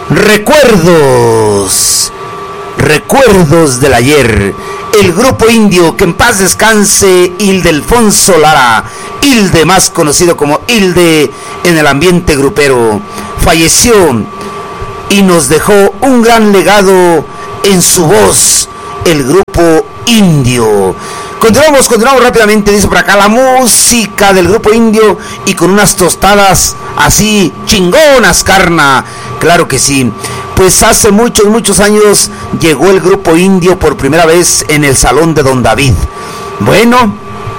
Recuerdos del ayer. El grupo indio, que en paz descanse, Ildefonso Lara, Ilde, más conocido como Ilde en el ambiente grupero, falleció y nos dejó un gran legado en su voz, el grupo indio. Continuamos rápidamente, dice por acá, la música del grupo indio y con unas tostadas así chingonas, carna. Claro que sí. Pues hace muchos años llegó el grupo indio por primera vez en el Salón de Don David. Bueno,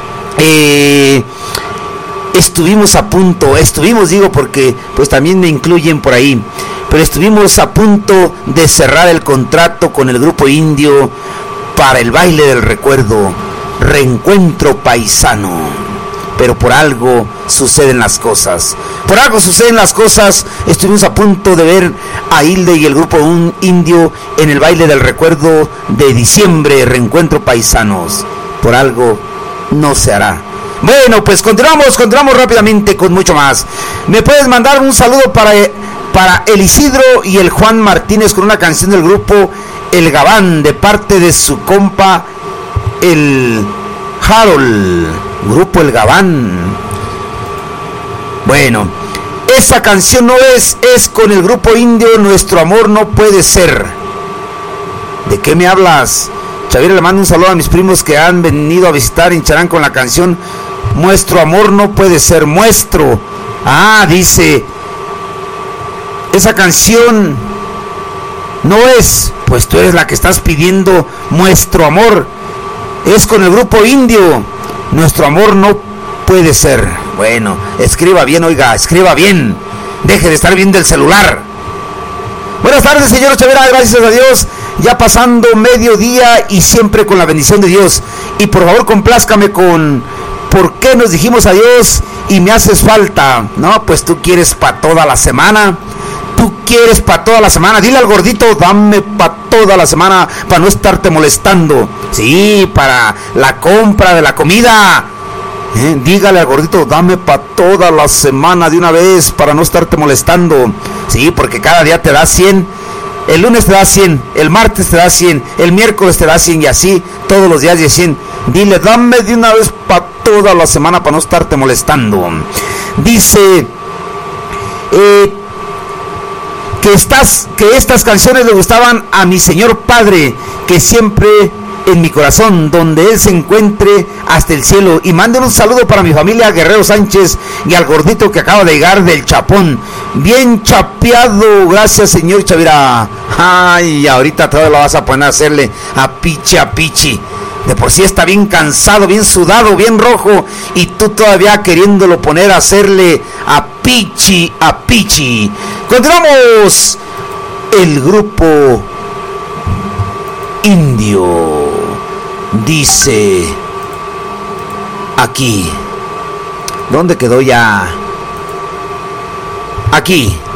estuvimos a punto, digo porque pues también me incluyen por ahí, pero estuvimos a punto de cerrar el contrato con el grupo indio para el baile del recuerdo, Reencuentro Paisano. Pero por algo suceden las cosas. Estuvimos a punto de ver a Hilde y el grupo indio en el baile del recuerdo de diciembre, Reencuentro Paisanos. Por algo no se hará. Bueno, pues continuamos rápidamente con mucho más. ¿Me puedes mandar un saludo para el Isidro y el Juan Martínez con una canción del grupo El Gabán, de parte de su compa el Harold, grupo El Gabán? Bueno, esa canción no es con el grupo indio, Nuestro Amor No Puede Ser. ¿De qué me hablas? Xavier, le mando un saludo a mis primos que han venido a visitar Incharán con la canción Nuestro Amor No Puede Ser. Muestro. Dice, esa canción no es, pues tú eres la que estás pidiendo Nuestro Amor. Es con el grupo indio, Nuestro Amor No Puede Ser. Bueno, escriba bien, deje de estar viendo el celular. Buenas tardes, señor Chavera, gracias a Dios, ya pasando mediodía y siempre con la bendición de Dios. Y por favor complázcame con ¿por qué nos dijimos adiós y me haces falta? No, pues tú quieres para toda la semana. Dile al gordito, dame para toda la semana para no estarte molestando. Sí, para la compra de la comida. Dígale al gordito, dame para toda la semana de una vez para no estarte molestando. Sí, porque cada día te da 100. El lunes te da 100, el martes te da 100, el miércoles te da 100 y así todos los días de 100. Dile, dame de una vez para toda la semana para no estarte molestando. Dice que estas canciones le gustaban a mi señor padre, que siempre en mi corazón, donde él se encuentre hasta el cielo. Y manden un saludo para mi familia Guerrero Sánchez y al gordito que acaba de llegar del Chapón. Bien chapeado, gracias señor Chavira. Ay, ahorita todo lo vas a poner a hacerle a pichi. De por sí está bien cansado, bien sudado, bien rojo, y tú todavía queriéndolo poner a hacerle a pichi. Continuamos. El grupo indio dice aquí. ¿Dónde quedó ya? Aquí.